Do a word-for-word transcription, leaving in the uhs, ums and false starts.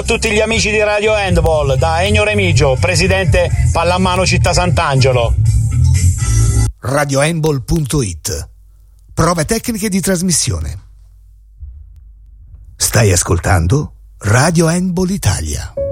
A tutti gli amici di Radio Handball, da Ennio Remigio, presidente Pallamano Città Sant'Angelo. radio handball punto it. Prove tecniche di trasmissione. Stai ascoltando Radio Handball Italia.